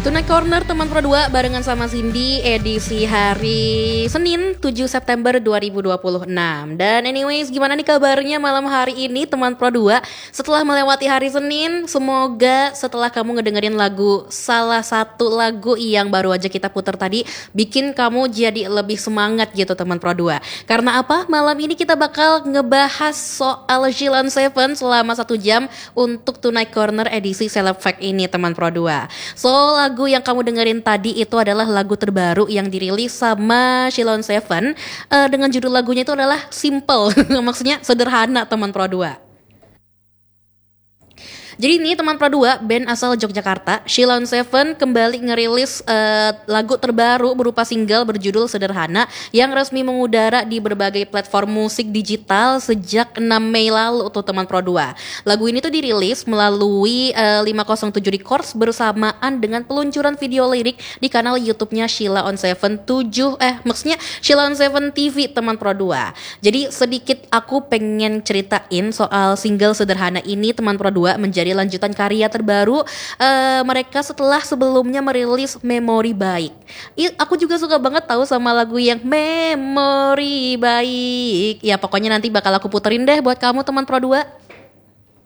Tonight Corner teman Pro 2 barengan sama Cindy edisi hari Senin 7 September 2026. Dan anyways, gimana nih kabarnya malam hari ini teman Pro 2? Setelah melewati hari Senin, semoga setelah kamu ngedengerin salah satu lagu yang baru aja kita putar tadi, bikin kamu jadi lebih semangat gitu teman Pro 2. Karena apa? Malam ini kita bakal ngebahas soal Sheila on 7 selama 1 jam untuk Tonight Corner edisi Celeb Fact ini teman Pro 2. So, lagu yang kamu dengerin tadi itu adalah lagu terbaru yang dirilis sama Sheila on 7 dengan judul lagunya itu adalah Simple. Maksudnya sederhana teman Pro 2. Jadi ini teman Pro 2, band asal Yogyakarta, Sheila on 7 kembali ngerilis lagu terbaru berupa single berjudul Sederhana yang resmi mengudara di berbagai platform musik digital sejak 6 Mei lalu tuh teman Pro 2. Lagu ini tuh dirilis melalui 507 Records bersamaan dengan peluncuran video lirik di kanal YouTube-nya Sheila on 7 maksudnya Sheila on 7 TV teman Pro 2. Jadi sedikit aku pengen ceritain soal single Sederhana ini teman Pro 2 menjadi lanjutan karya terbaru mereka setelah sebelumnya merilis Memori Baik. Aku juga suka banget tahu sama lagu yang Memori Baik. Ya pokoknya nanti bakal aku puterin deh buat kamu teman Pro 2.